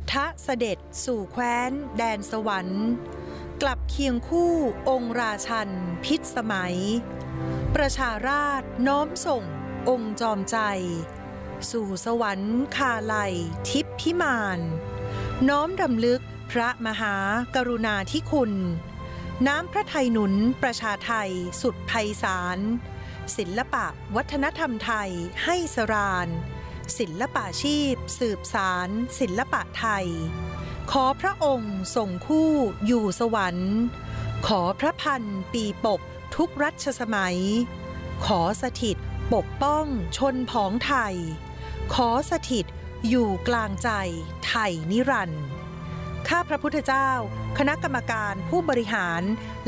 ทะเสด็จสู่แคว้นแดนสวรรค์กลับเคียงคู่องค์ราชันพิษสมัยประชาราษฎร์น้อมส่งองค์จอมใจสู่สวรรค์คาไลทิพย์พิมานน้อมรำลึกพระมหากรุณาธิคุณน้ำพระทัยหนุนประชาไทยสุดไพศาลศิลปะวัฒนธรรมไทยให้สราญศิลปาชีพสืบสารศิลปะไทยขอพระองค์ส่งคู่อยู่สวรรค์ขอพระพันปีปกทุกรัชสมัยขอสถิตปกป้องชนผองไทยขอสถิตอยู่กลางใจไทยนิรันดร์ข้าพระพุทธเจ้าคณะกรรมการผู้บริหาร